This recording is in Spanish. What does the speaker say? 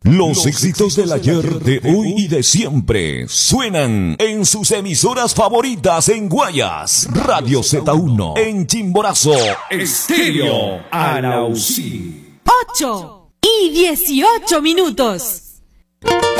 Los éxitos del ayer, de hoy y de siempre suenan en sus emisoras favoritas en Guayas, Radio Z1, en Chimborazo, Estéreo Anausí. 8:18.